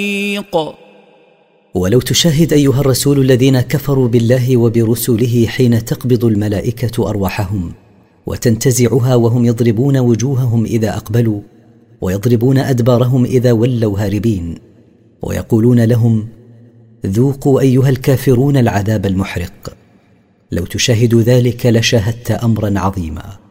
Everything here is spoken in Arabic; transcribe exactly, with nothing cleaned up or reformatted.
ولو تشاهد أيها الرسول الذين كفروا بالله وبرسله حين تقبض الملائكة أرواحهم وتنتزعها وهم يضربون وجوههم إذا أقبلوا ويضربون أدبارهم إذا ولوا هاربين، ويقولون لهم: ذوقوا أيها الكافرون العذاب المحرق. لو تشاهد ذلك لشاهدت أمرا عظيما.